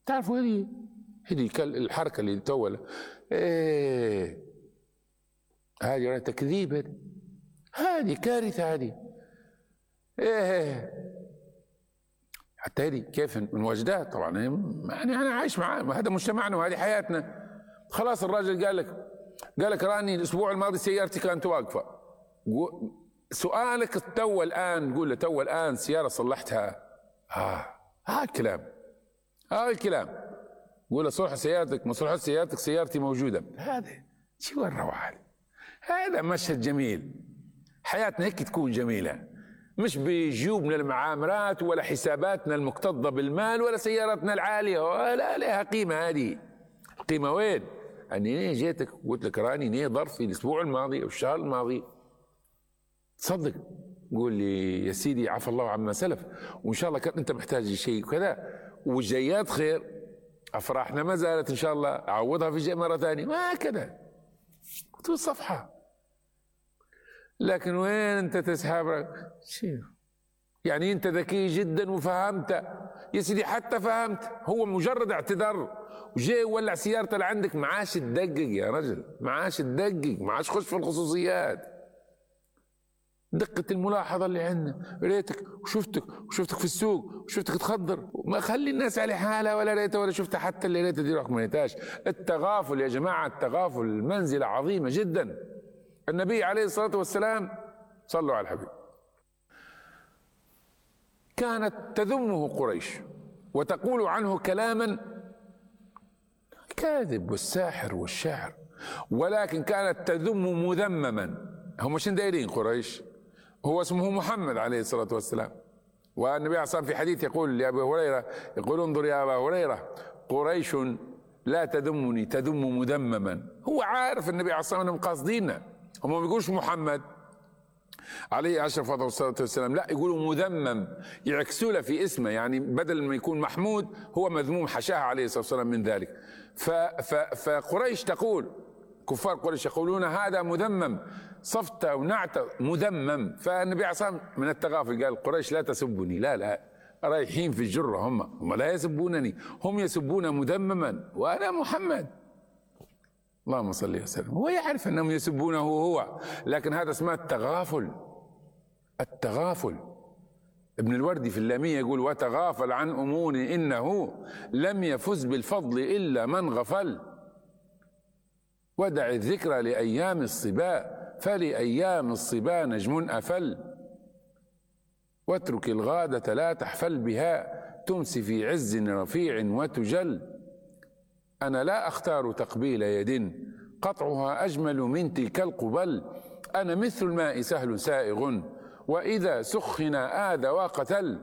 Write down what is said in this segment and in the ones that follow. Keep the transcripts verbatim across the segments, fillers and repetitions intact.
تعرفوا هذه هذه الحركة اللي تو ايه هذه تكذيب، هذه هذه كارثة هذه. ايه حتى هذه كيف نواجدها؟ طبعا يعني انا عايش معاه، هذا مجتمعنا وهذه حياتنا. خلاص الراجل قال لك قال لك راني الاسبوع الماضي سيارتي كانت واقفة. سؤالك تو الان تقول له تو الان سيارة صلحتها؟ اه ها الكلام ها الكلام قول له صلح سيارتك، ما صلحت سيارتك سيارتي موجودة. هذا شو الروعة هذه؟ هذا مشهد جميل. حياتنا هيك تكون جميلة، مش بجيوبنا المعامرات ولا حساباتنا المكتظة بالمال ولا سياراتنا العالية ولا لها قيمة. هذه القيمة وين؟ أني جيتك وقلت لك راني ني ظرفي الأسبوع الماضي أو الشهر الماضي، تصدق قول لي يا سيدي عفى الله عما سلف، وإن شاء الله كنت أنت محتاج شيء وكذا والجيات خير، أفراحنا ما زالت إن شاء الله أعوضها في شيء مرة ثانية، ما كذا طول صفحة. لكن وين أنت تسحب شيء يعني أنت ذكي جدا وفهمت يا سيدي، حتى فهمت هو مجرد اعتذار وجاي ولع سيارته اللي عندك، معاش تدقق يا رجل، معاش تدقق، معاش خش في الخصوصيات. دقة الملاحظة اللي عندنا، ريتك وشفتك وشفتك في السوق وشفتك تخضر، ما خلي الناس على حالها ولا ريتها ولا شفتها، حتى اللي ريتها دي روحك ما ريتهاش. التغافل يا جماعة، التغافل منزلة عظيمة جدا. النبي عليه الصلاة والسلام صلوا على الحبيب كانت تذمه قريش وتقول عنه كلاما كاذب والساحر والشاعر، ولكن كانت تذم مذمما. هم شن دايرين قريش؟ هو اسمه محمد عليه الصلاة والسلام، والنبي عليه الصلاة والسلام في حديث يقول لأبي هريرة، يقول انظر يا أبا هريرة قريش لا تذمني تذم مذمما. هو عارف النبي عليه الصلاة والسلام قاصديننا، هم ما بيقولوش محمد عليه أشرف الصلاة والسلام، لا يقولوا مذمم، يعكسوا له في اسمه، يعني بدل ما يكون محمود هو مذموم، حشاه عليه الصلاة والسلام من ذلك. فقريش تقول، كفار قريش يقولون هذا مذمم، صفت ونعت مذمم. فالنبي عليه الصلاة والسلام من التغافل قال قريش لا تسبني، لا لا رايحين في الجرة، هم هم لا يسبونني، هم يسبون مذمما وأنا محمد. اللهم صل وسلم. هو يعرف أنهم يسبونه هو، لكن هذا اسمه التغافل. التغافل. ابن الوردي في اللامية يقول وتغافل عن أمور إنه لم يفز بالفضل إلا من غفل، ودع الذكرى لأيام الصبا فلأيام الصبا نجم أفل، واترك الغادة لا تحفل بها تمسي في عز رفيع وتجل، أنا لا أختار تقبيل يد قطعها أجمل من تلك القبل، أنا مثل الماء سهل سائغ وإذا سخن آذى وقتل.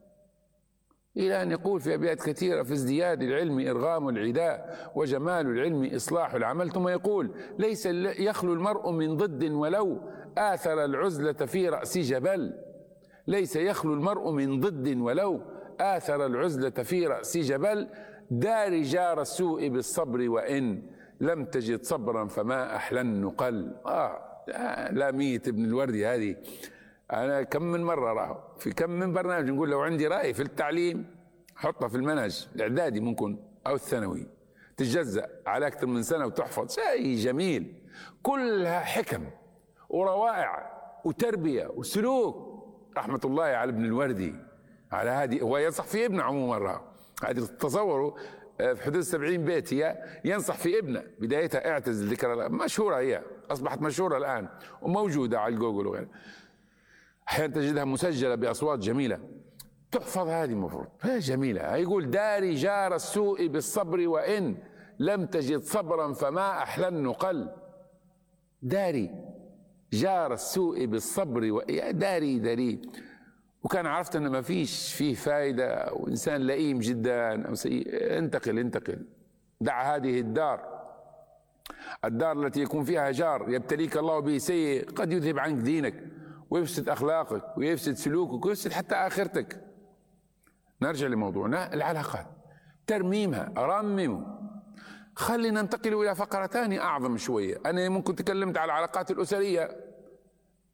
إلى أن يقول في أبيات كثيرة في ازدياد العلم إرغام العداء وجمال العلم إصلاح العمل، ثم يقول ليس يخلو المرء من ضد ولو آثر العزلة في رأس جبل، ليس يخلو المرء من ضد ولو آثر العزلة في رأس جبل، دار جار السوء بالصبر وإن لم تجد صبرا فما أحلى النقل. آه لا ميت ابن الوردي هذه أنا كم من مرة راه في كم من برنامج نقول لو عندي رأي في التعليم حطها في المنهج الإعدادي ممكن أو الثانوي، تتجزأ على أكثر من سنة وتحفظ، شيء جميل كلها حكم وروائع وتربية وسلوك. رحمة الله على ابن الوردي على هذه، هو ينصح في ابنه عموما راه، هذه تصوروا في حدود سبعين بيت هي ينصح في ابنه، بدايتها اعتزل الذكرى، مشهورة هي أصبحت مشهورة الآن وموجودة على الجوجل وغيره، أحيانا تجدها مسجلة بأصوات جميلة تحفظ، هذه المفروض هي جميلة. يقول داري جار السوء بالصبر وإن لم تجد صبرا فما أحلى النقل، داري جار السوء بالصبر و... داري داري وكان عرفت أن ما فيش فيه فائدة وإنسان لئيم جدا أو سيء، انتقل انتقل دع هذه الدار، الدار التي يكون فيها جار يبتليك الله به سيء قد يذهب عنك دينك ويفسد أخلاقك ويفسد سلوكك ويفسد حتى آخرتك. نرجع لموضوعنا العلاقات، ترميمها، رمموا. خلينا ننتقل إلى فقرة ثانية أعظم شوية. أنا ممكن تكلمت على العلاقات الأسرية،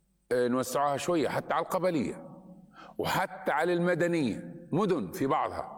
نوسعها شوية حتى على القبلية وحتى على المدنية، مدن في بعضها